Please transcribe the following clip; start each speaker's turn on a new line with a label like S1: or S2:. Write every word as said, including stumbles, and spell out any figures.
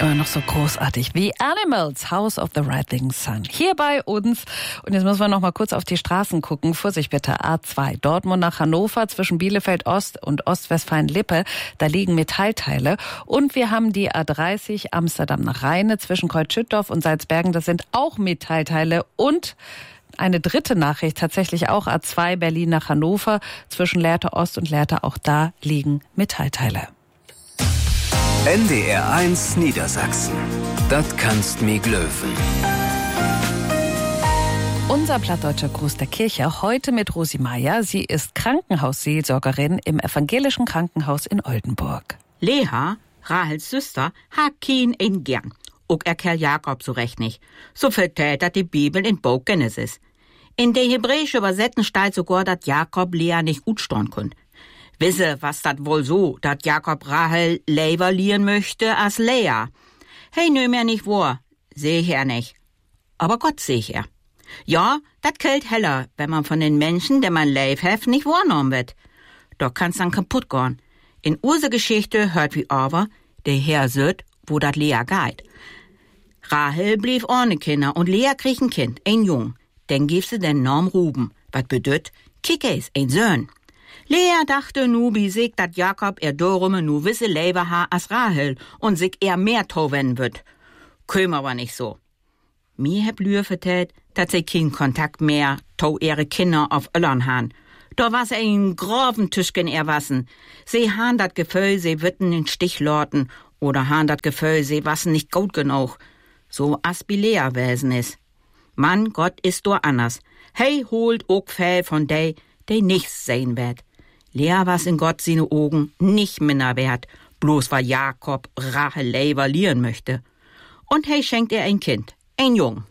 S1: Immer noch so großartig wie Animals, House of the Rising Sun. Hier bei uns. Und jetzt müssen wir noch mal kurz auf die Straßen gucken. Vorsicht bitte, A zwei. Dortmund nach Hannover zwischen Bielefeld Ost und Ostwestfalen-Lippe. Da liegen Metallteile. Und wir haben die A dreißig Amsterdam nach Rheine zwischen Kreuz-Schüttorf und Salzbergen. Das sind auch Metallteile. Und eine dritte Nachricht, tatsächlich auch A zwei Berlin nach Hannover zwischen Lehrte Ost und Lehrte. Auch da liegen Metallteile.
S2: N D R eins Niedersachsen. Das kannst mi glöwen.
S1: Unser plattdeutscher Gruß der Kirche heute mit Rosi Meier. Sie ist Krankenhausseelsorgerin im evangelischen Krankenhaus in Oldenburg.
S3: Lea, Rahels Süster, hat kein ihn gern. Auch er Kerl Jakob so recht nicht. So vertellt dat die Bibel in Buch Genesis. In der hebräische Übersetzung steht sogar, dat Jakob Lea nicht gut stehen könnt. Wisse, was dat wohl so, dat Jakob Rahel lieber lieren möchte als Lea. Hey, nö mir nicht wahr, seh ich er nicht. Aber Gott seh ich er. Ja, dat kält heller, wenn man von den Menschen, der man leib heft, nicht wahrgenommen wird. Doch kann's dann kaputt gehen. In use Geschichte hört wie aber, der Herr söt, wo dat Lea geht. Rahel blieb ohne Kinder und Lea krieg ein Kind, ein Jung. Dann gibt sie den Namen Ruben, wat bedeutet, Kickes, ein Söhn. Lea dachte nu, wie sich dat Jakob er dorume nu wisse Leiber ha as Rahel und sich er mehr towen wird. Küm aber nicht so. Mir heb Lühe vertellt, dat sie kein Kontakt mehr to ihre Kinder auf Öllern han. Da was ein groven Tischgen erwassen. Sie han dat Gefühl, sie witten den Stich lorten oder han dat Gefühl, sie wassen nicht gut genug. So as bi Lea wesen is. Mann, Gott ist do anders. Hey holt ook Fell von dei, dei nichts sehen wird. Lea was in Gott seine Augen nicht minder wert, bloß weil Jakob Rahel lieber lieren möchte. Und hey schenkt er ein Kind, ein Jung.